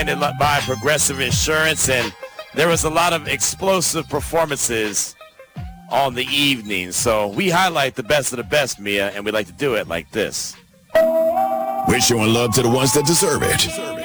by Progressive Insurance, and there was a lot of explosive performances on the evening. So we highlight the best of the best, Mia, and we like to do it like this. We're showing love to the ones that deserve it.